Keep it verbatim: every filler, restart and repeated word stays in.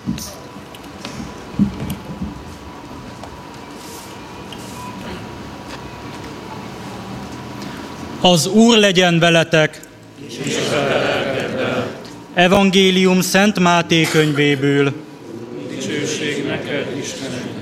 Az Úr legyen veletek! Evangélium Szent Máté könyvéből. Dicsőség neked, Istenem!